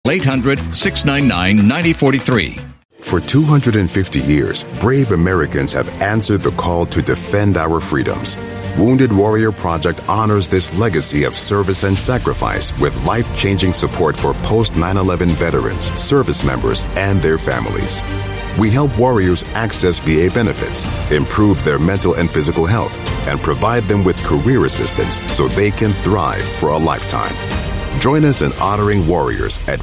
800-699-9043. For 250 years, brave Americans have answered the call to defend our freedoms. Wounded Warrior Project honors this legacy of service and sacrifice with life-changing support for post-9/11 veterans, service members, and their families. We help warriors access VA benefits, improve their mental and physical health, and provide them with career assistance so they can thrive for a lifetime. Join us in honoring warriors at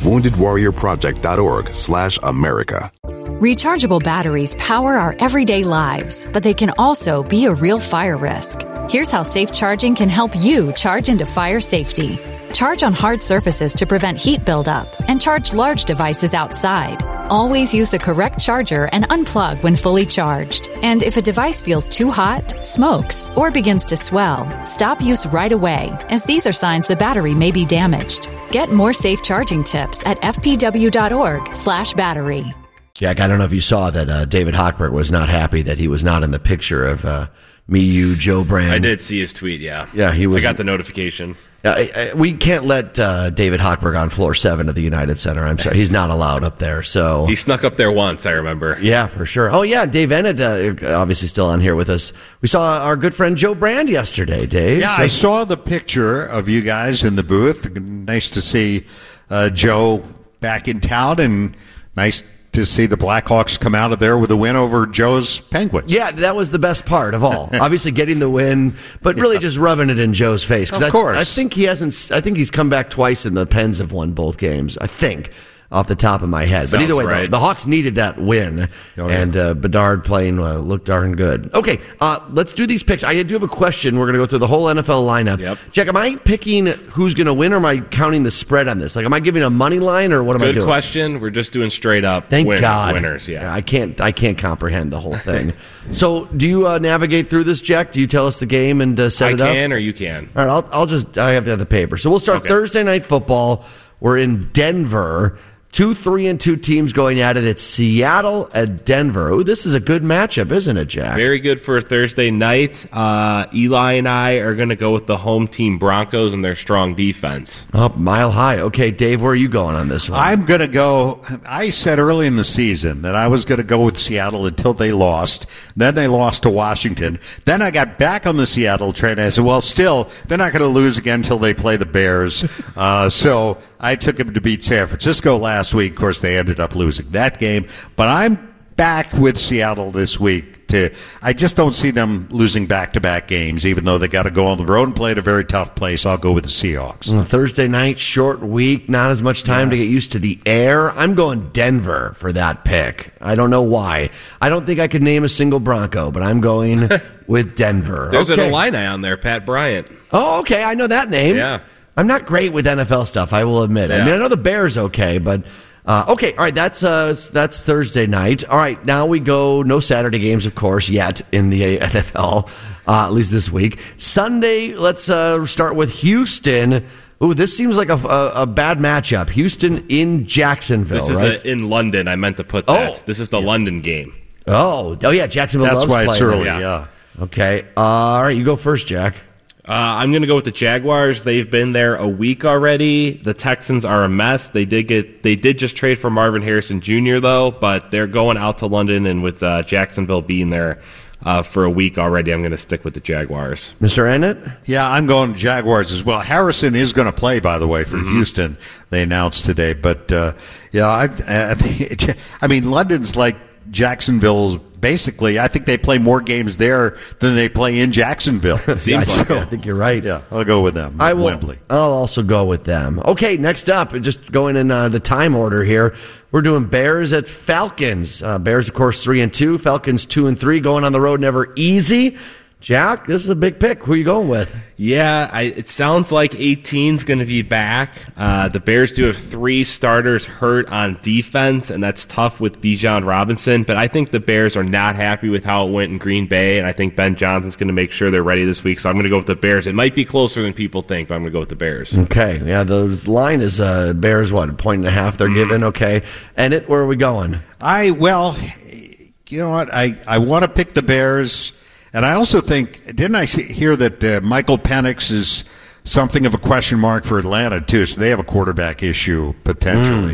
woundedwarriorproject.org/America. Rechargeable batteries power our everyday lives, but they can also be a real fire risk. Here's how safe charging can help you charge into fire safety. Charge on hard surfaces to prevent heat buildup, and charge large devices outside. Always use the correct charger and unplug when fully charged. And if a device feels too hot, smokes, or begins to swell, stop use right away, as these are signs the battery may be damaged. Get more safe charging tips at fpw.org/battery. Jack, I don't know if you saw that David Hochberg was not happy that he was not in the picture of me, you, Joe Brand. I did see his tweet, yeah. Yeah, he was. I got the notification. We can't let David Hochberg on floor 7 of the United Center. I'm sorry. He's not allowed up there. So he snuck up there once, I remember. Yeah, for sure. Oh, yeah, Dave Ennett, obviously still on here with us. We saw our good friend Joe Brand yesterday, Dave. Yeah, I saw the picture of you guys in the booth. Nice to see Joe back in town, and nice to see the Blackhawks come out of there with a win over Joe's Penguins. Yeah, that was the best part of all. Obviously getting the win, but really just rubbing it in Joe's face. Of course. I think he's come back twice and the Pens have won both games, I think, off the top of my head. But either way, right. the Hawks needed that win, and Bedard playing looked darn good. Okay, let's do these picks. I do have a question. We're going to go through the whole NFL lineup. Yep. Jack, am I picking who's going to win, or am I counting the spread on this? Like, am I giving a money line, or what am I doing? Good question. We're just doing straight up Thank God. winners. Yeah. I can't comprehend the whole thing. So, do you navigate through this, Jack? Do you tell us the game and set it up? I can, or you can. All right, I have to have the paper. So we'll start Thursday Night Football. We're in Denver. 2 3-2 teams going at it. It's Seattle at Denver. Oh, this is a good matchup, isn't it, Jack? Very good for a Thursday night. Eli and I are going to go with the home team Broncos and their strong defense. Oh, mile high. Okay, Dave, where are you going on this one? I'm going to go. I said early in the season that I was going to go with Seattle until they lost. Then they lost to Washington. Then I got back on the Seattle train. I said, well, still, they're not going to lose again until they play the Bears. So I took them to beat San Francisco last week. Of course, they ended up losing that game. But I'm back with Seattle this week. I just don't see them losing back-to-back games, even though they got to go on the road and play at a very tough place. I'll go with the Seahawks. Thursday night, short week, not as much time to get used to the air. I'm going Denver for that pick. I don't know why. I don't think I could name a single Bronco, but I'm going with Denver. There's an Illini on there, Pat Bryant. Oh, okay. I know that name. Yeah. I'm not great with NFL stuff, I will admit. Yeah. I mean, I know the Bears okay, but okay. All right, that's Thursday night. All right, now we go. No Saturday games, of course, yet in the NFL, at least this week. Sunday, let's start with Houston. Ooh, this seems like a bad matchup. Houston in Jacksonville. This is right? In London. I meant to put that. This is the London game. Oh, yeah. Jacksonville. That's loves why it's playing early. there. Yeah. Okay. All right, you go first, Jack. I'm going to go with the Jaguars. They've been there a week already. The Texans are a mess. They did just trade for Marvin Harrison Jr. though, but they're going out to London, and with Jacksonville being there for a week already, I'm going to stick with the Jaguars. Mr. Ennett? Yeah, I'm going Jaguars as well. Harrison is going to play, by the way, for Houston. They announced today, but I mean, London's like Jacksonville's. Basically, I think they play more games there than they play in Jacksonville. I think you're right. Yeah, I'll go with them. Wembley. I'll also go with them. Okay, next up, just going in the time order here, we're doing Bears at Falcons. Bears, of course, 3-2. Falcons 2-3. Going on the road, never easy. Jack, this is a big pick. Who are you going with? Yeah, it sounds like 18's going to be back. The Bears do have 3 starters hurt on defense, and that's tough with Bijan Robinson. But I think the Bears are not happy with how it went in Green Bay, and I think Ben Johnson's going to make sure they're ready this week. So I'm going to go with the Bears. It might be closer than people think, but I'm going to go with the Bears. Okay, yeah, the line is Bears, what, 1.5 they're giving? Okay. And where are we going? You know what? I want to pick the Bears. And I also think, didn't I hear that Michael Penix is something of a question mark for Atlanta, too? So they have a quarterback issue, potentially.